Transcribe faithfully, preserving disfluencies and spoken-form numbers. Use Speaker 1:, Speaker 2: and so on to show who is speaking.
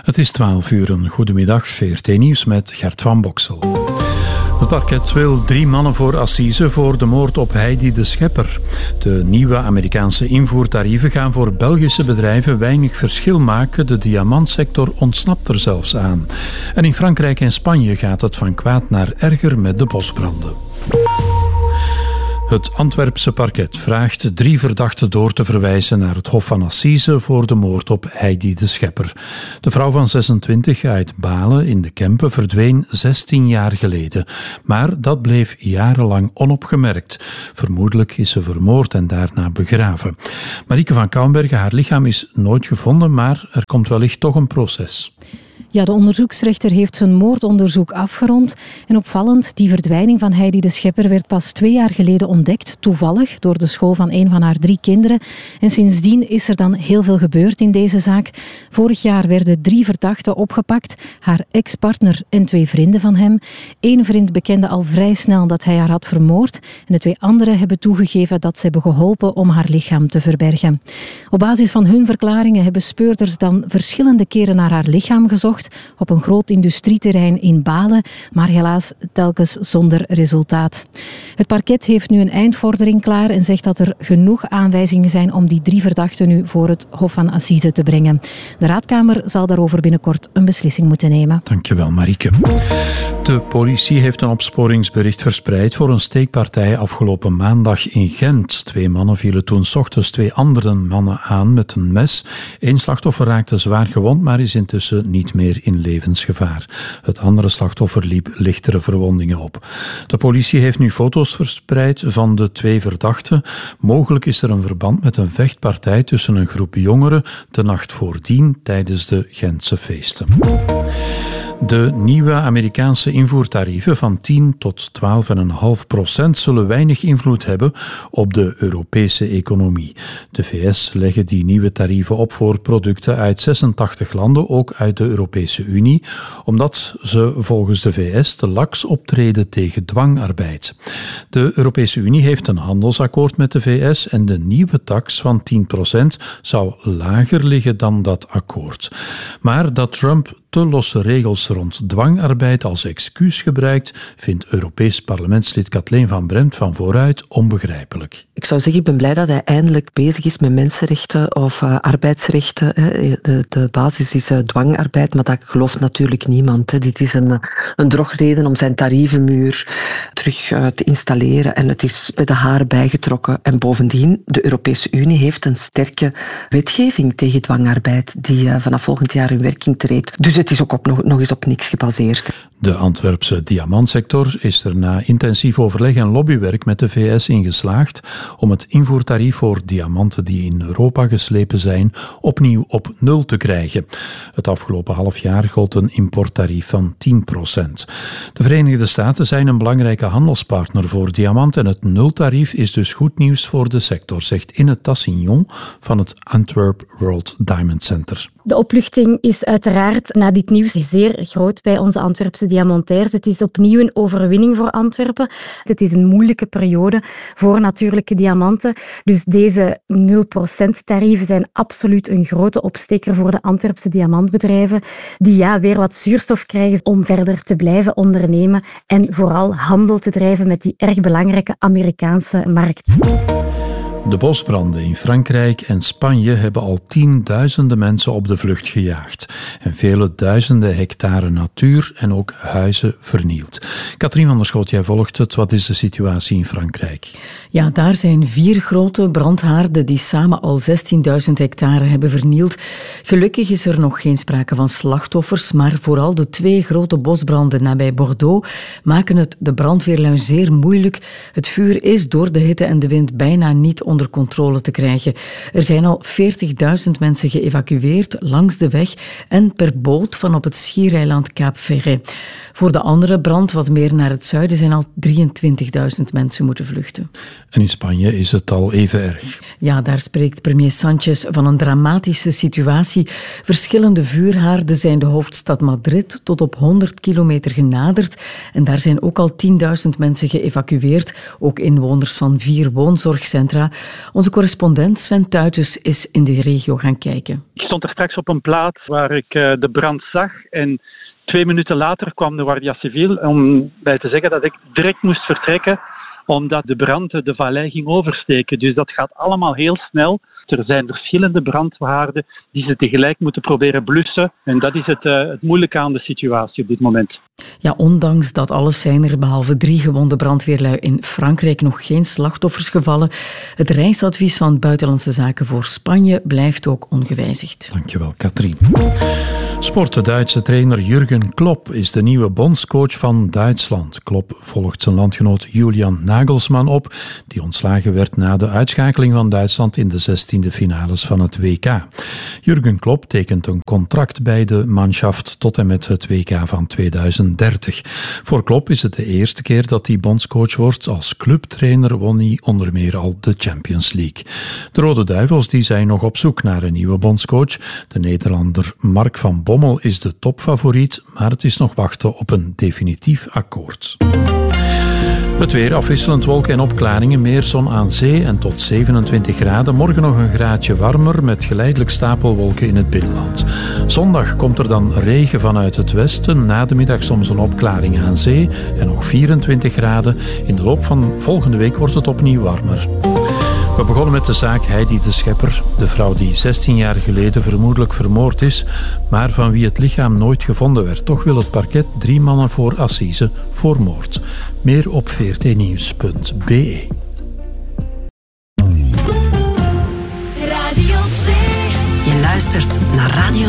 Speaker 1: Het is twaalf uur, een goedemiddag, V R T Nieuws met Gert van Boksel. Het parket wil drie mannen voor assise voor de moord op Heidi de Schepper. De nieuwe Amerikaanse invoertarieven gaan voor Belgische bedrijven weinig verschil maken. De diamantsector ontsnapt er zelfs aan. En in Frankrijk en Spanje gaat het van kwaad naar erger met de bosbranden. Het Antwerpse parket vraagt drie verdachten door te verwijzen naar het Hof van Assise voor de moord op Heidi de Schepper. De vrouw van zesentwintig uit Balen in de Kempen verdween zestien jaar geleden. Maar dat bleef jarenlang onopgemerkt. Vermoedelijk is ze vermoord en daarna begraven. Marieke van Kouwenbergen, haar lichaam is nooit gevonden, maar er komt wellicht toch een proces.
Speaker 2: Ja, de onderzoeksrechter heeft zijn moordonderzoek afgerond. En opvallend, die verdwijning van Heidi de Schepper werd pas twee jaar geleden ontdekt, toevallig, door de school van een van haar drie kinderen. En sindsdien is er dan heel veel gebeurd in deze zaak. Vorig jaar werden drie verdachten opgepakt, haar ex-partner en twee vrienden van hem. Eén vriend bekende al vrij snel dat hij haar had vermoord. En de twee anderen hebben toegegeven dat ze hebben geholpen om haar lichaam te verbergen. Op basis van hun verklaringen hebben speurders dan verschillende keren naar haar lichaam gezocht op een groot industrieterrein in Balen, maar helaas telkens zonder resultaat. Het parket heeft nu een eindvordering klaar en zegt dat er genoeg aanwijzingen zijn om die drie verdachten nu voor het Hof van Assise te brengen. De Raadkamer zal daarover binnenkort een beslissing moeten nemen.
Speaker 1: Dankjewel, Marieke. De politie heeft een opsporingsbericht verspreid voor een steekpartij afgelopen maandag in Gent. Twee mannen vielen toen 's ochtends twee andere mannen aan met een mes. Eén slachtoffer raakte zwaar gewond, maar is intussen niet meer in levensgevaar. Het andere slachtoffer liep lichtere verwondingen op. De politie heeft nu foto's verspreid van de twee verdachten. Mogelijk is er een verband met een vechtpartij tussen een groep jongeren de nacht voordien tijdens de Gentse feesten. De nieuwe Amerikaanse invoertarieven van tien tot twaalf komma vijf procent zullen weinig invloed hebben op de Europese economie. De V S leggen die nieuwe tarieven op voor producten uit zesentachtig landen, ook uit de Europese Unie, omdat ze volgens de V S te laks optreden tegen dwangarbeid. De Europese Unie heeft een handelsakkoord met de V S en de nieuwe tax van tien procent zou lager liggen dan dat akkoord. Maar dat Trump te losse regels rond dwangarbeid als excuus gebruikt, vindt Europees parlementslid Kathleen van Bremt van Vooruit onbegrijpelijk.
Speaker 3: Ik zou zeggen, ik ben blij dat hij eindelijk bezig is met mensenrechten of uh, arbeidsrechten. Hè. De, de basis is uh, dwangarbeid, maar dat gelooft natuurlijk niemand. Hè. Dit is een, een drogreden om zijn tarievenmuur terug uh, te installeren en het is met de haren bijgetrokken. En bovendien, de Europese Unie heeft een sterke wetgeving tegen dwangarbeid die uh, vanaf volgend jaar in werking treedt. Dus het is ook op, nog, nog eens op niks gebaseerd.
Speaker 1: De Antwerpse diamantsector is er na intensief overleg en lobbywerk met de V S in geslaagd om het invoertarief voor diamanten die in Europa geslepen zijn opnieuw op nul te krijgen. Het afgelopen half jaar gold een importtarief van tien procent. De Verenigde Staten zijn een belangrijke handelspartner voor diamanten en het nultarief is dus goed nieuws voor de sector, zegt Inne Tassignon van het Antwerp World Diamond Center.
Speaker 4: De opluchting is uiteraard na dit nieuws zeer groot bij onze Antwerpse diamantairs. Het is opnieuw een overwinning voor Antwerpen. Het is een moeilijke periode voor natuurlijke diamanten. Dus deze nul procent tarieven zijn absoluut een grote opsteker voor de Antwerpse diamantbedrijven die ja, weer wat zuurstof krijgen om verder te blijven ondernemen en vooral handel te drijven met die erg belangrijke Amerikaanse markt.
Speaker 1: De bosbranden in Frankrijk en Spanje hebben al tienduizenden mensen op de vlucht gejaagd en vele duizenden hectare natuur en ook huizen vernield. Katrien van der Schot, jij volgt het. Wat is de situatie in Frankrijk?
Speaker 5: Ja, daar zijn vier grote brandhaarden die samen al zestienduizend hectare hebben vernield. Gelukkig is er nog geen sprake van slachtoffers, maar vooral de twee grote bosbranden nabij Bordeaux maken het de brandweerlui zeer moeilijk. Het vuur is door de hitte en de wind bijna niet onder controle te krijgen. Er zijn al veertigduizend mensen geëvacueerd langs de weg en per boot van op het schiereiland Kaap Ferret. Voor de andere brand, wat meer naar het zuiden, zijn al drieëntwintigduizend mensen moeten vluchten.
Speaker 1: En in Spanje is het al even erg.
Speaker 5: Ja, daar spreekt premier Sánchez van een dramatische situatie. Verschillende vuurhaarden zijn de hoofdstad Madrid tot op honderd kilometer genaderd. En daar zijn ook al tienduizend mensen geëvacueerd. Ook inwoners van vier woonzorgcentra. Onze correspondent Sven Tuitjes is in de regio gaan kijken.
Speaker 6: Ik stond er straks op een plaats waar ik uh, de brand zag en twee minuten later kwam de Guardia Civil om mij te zeggen dat ik direct moest vertrekken omdat de brand de vallei ging oversteken. Dus dat gaat allemaal heel snel. Er zijn verschillende brandhaarden die ze tegelijk moeten proberen blussen. En dat is het, uh, het moeilijke aan de situatie op dit moment.
Speaker 5: Ja, ondanks dat alles zijn er behalve drie gewonde brandweerlui in Frankrijk nog geen slachtoffers gevallen. Het reisadvies van Buitenlandse Zaken voor Spanje blijft ook ongewijzigd.
Speaker 1: Dankjewel, Katrien. Sport. De Duitse trainer Jurgen Klopp is de nieuwe bondscoach van Duitsland. Klopp volgt zijn landgenoot Julian Nagelsmann op, die ontslagen werd na de uitschakeling van Duitsland in de zestiende finales van het W K. Jurgen Klopp tekent een contract bij de Mannschaft tot en met het W K van tweeduizend dertig. Voor Klopp is het de eerste keer dat hij bondscoach wordt. Als clubtrainer won hij onder meer al de Champions League. De Rode Duivels die zijn nog op zoek naar een nieuwe bondscoach. De Nederlander Mark van Bommel is de topfavoriet, maar het is nog wachten op een definitief akkoord. Het weer, afwisselend wolken en opklaringen, meer zon aan zee en tot zevenentwintig graden. Morgen nog een graadje warmer met geleidelijk stapelwolken in het binnenland. Zondag komt er dan regen vanuit het westen, na de middag soms een opklaring aan zee en nog vierentwintig graden. In de loop van volgende week wordt het opnieuw warmer. We begonnen met de zaak Heidi de Schepper, de vrouw die zestien jaar geleden vermoedelijk vermoord is, maar van wie het lichaam nooit gevonden werd. Toch wil het parket drie mannen voor assise voor moord. Meer op v r t nieuws punt b e.
Speaker 7: Radio twee. Je luistert naar Radio